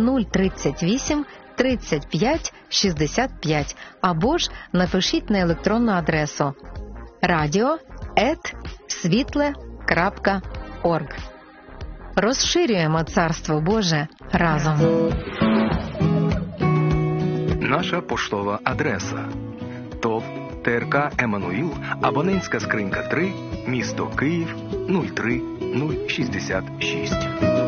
038 35 65 або ж напишіть на електронну адресу radio@svitle.org. Розширюємо Царство Боже разом. Наша поштова адреса: ТОВ ТРК «Еммануїл», абонентська скринька 3, місто Київ 03066.